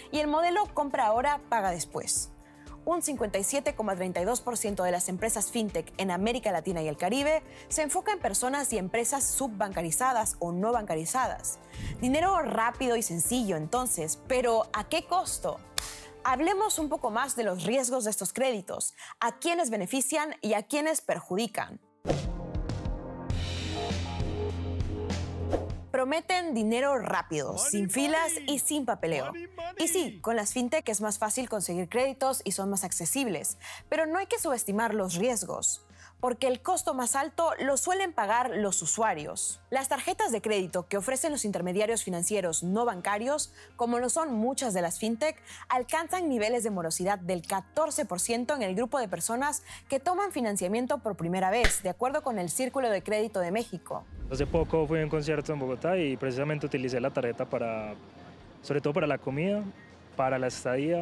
y el modelo compra ahora, paga después. Un 57,32% de las empresas fintech en América Latina y el Caribe se enfoca en personas y empresas subbancarizadas o no bancarizadas. Dinero rápido y sencillo, entonces, pero ¿a qué costo? Hablemos un poco más de los riesgos de estos créditos, a quiénes benefician y a quiénes perjudican. Prometen dinero rápido, sin filas y sin papeleo. Y sí, con las fintech es más fácil conseguir créditos y son más accesibles, pero no hay que subestimar los riesgos, porque el costo más alto lo suelen pagar los usuarios. Las tarjetas de crédito que ofrecen los intermediarios financieros no bancarios, como lo son muchas de las fintech, alcanzan niveles de morosidad del 14% en el grupo de personas que toman financiamiento por primera vez, de acuerdo con el Círculo de Crédito de México. Hace poco fui a un concierto en Bogotá y precisamente utilicé la tarjeta sobre todo para la comida, para la estadía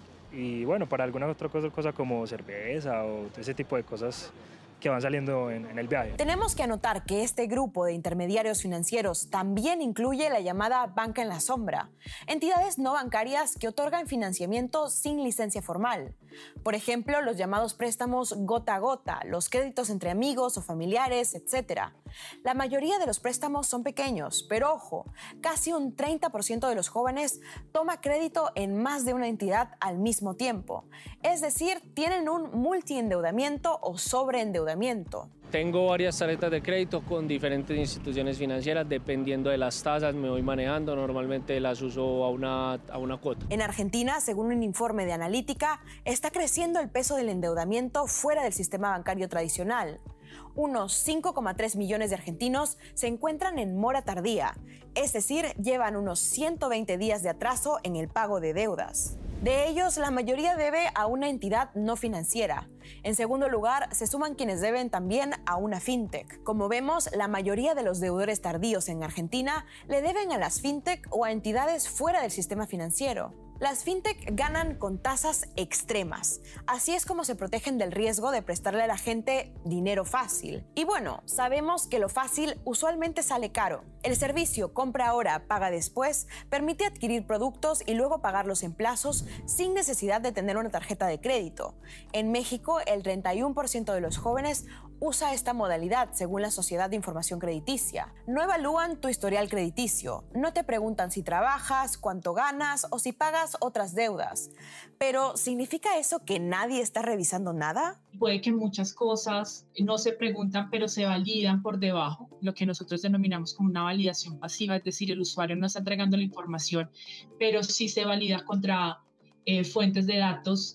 y bueno, para alguna otra cosa como cerveza o ese tipo de cosas que van saliendo en el viaje. Tenemos que anotar que este grupo de intermediarios financieros también incluye la llamada banca en la sombra, entidades no bancarias que otorgan financiamiento sin licencia formal. Por ejemplo, los llamados préstamos gota a gota, los créditos entre amigos o familiares, etc. La mayoría de los préstamos son pequeños, pero ojo, casi un 30% de los jóvenes toma crédito en más de una entidad al mismo tiempo. Es decir, tienen un multiendeudamiento o sobreendeudamiento. Tengo varias tarjetas de crédito con diferentes instituciones financieras, dependiendo de las tasas me voy manejando, normalmente las uso a una cuota. En Argentina, según un informe de Analítica, está creciendo el peso del endeudamiento fuera del sistema bancario tradicional. Unos 5,3 millones de argentinos se encuentran en mora tardía, es decir, llevan unos 120 días de atraso en el pago de deudas. De ellos, la mayoría debe a una entidad no financiera. En segundo lugar, se suman quienes deben también a una fintech. Como vemos, la mayoría de los deudores tardíos en Argentina le deben a las fintech o a entidades fuera del sistema financiero. Las fintech ganan con tasas extremas. Así es como se protegen del riesgo de prestarle a la gente dinero fácil. Y bueno, sabemos que lo fácil usualmente sale caro. El servicio compra ahora, paga después permite adquirir productos y luego pagarlos en plazos sin necesidad de tener una tarjeta de crédito. En México, el 31% de los jóvenes usa esta modalidad, según la Sociedad de Información Crediticia. No evalúan tu historial crediticio, no te preguntan si trabajas, cuánto ganas o si pagas otras deudas. Pero, ¿significa eso que nadie está revisando nada? Puede que muchas cosas no se preguntan, pero se validan por debajo, lo que nosotros denominamos como una validación pasiva, es decir, el usuario no está entregando la información, pero sí se valida contra fuentes de datos,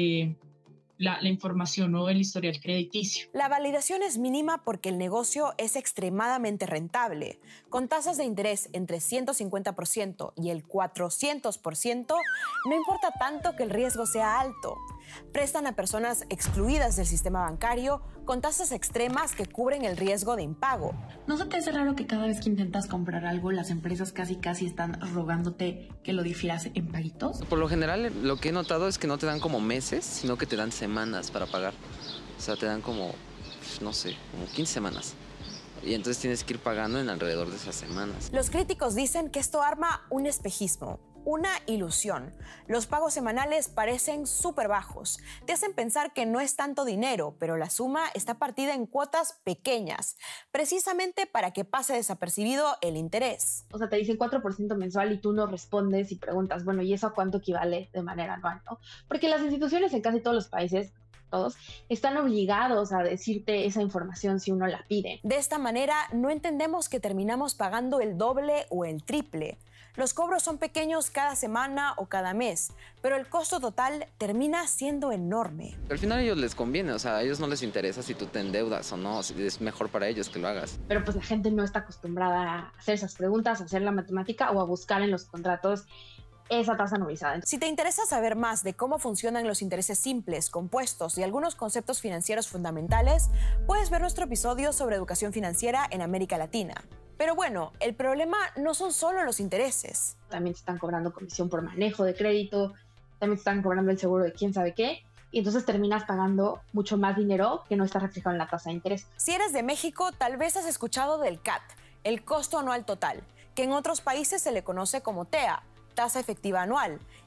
la información o el historial crediticio. La validación es mínima porque el negocio es extremadamente rentable. Con tasas de interés entre 150% y el 400%, no importa tanto que el riesgo sea alto. Prestan a personas excluidas del sistema bancario con tasas extremas que cubren el riesgo de impago. ¿No se te hace raro que cada vez que intentas comprar algo, las empresas casi están rogándote que lo difieras en paguitos? Por lo general, lo que he notado es que no te dan como meses, sino que te dan semanas para pagar. O sea, te dan como, no sé, como 15 semanas. Y entonces tienes que ir pagando en alrededor de esas semanas. Los críticos dicen que esto arma un espejismo, una ilusión. Los pagos semanales parecen súper bajos. Te hacen pensar que no es tanto dinero, pero la suma está partida en cuotas pequeñas, precisamente para que pase desapercibido el interés. O sea, te dicen 4% mensual y tú no respondes y preguntas, bueno, ¿y eso a cuánto equivale de manera anual, no? Porque las instituciones en casi todos los países, todos, están obligados a decirte esa información si uno la pide. De esta manera, no entendemos que terminamos pagando el doble o el triple. Los cobros son pequeños cada semana o cada mes, pero el costo total termina siendo enorme. Al final a ellos les conviene, o sea, a ellos no les interesa si tú te endeudas o no, es mejor para ellos que lo hagas. Pero pues la gente no está acostumbrada a hacer esas preguntas, a hacer la matemática o a buscar en los contratos esa tasa anualizada. Si te interesa saber más de cómo funcionan los intereses simples, compuestos y algunos conceptos financieros fundamentales, puedes ver nuestro episodio sobre educación financiera en América Latina. Pero bueno, el problema no son solo los intereses. También te están cobrando comisión por manejo de crédito, también te están cobrando el seguro de quién sabe qué, y entonces terminas pagando mucho más dinero que no está reflejado en la tasa de interés. Si eres de México, tal vez has escuchado del CAT, el costo anual total, que en otros países se le conoce como TEA, tasa efectiva anual,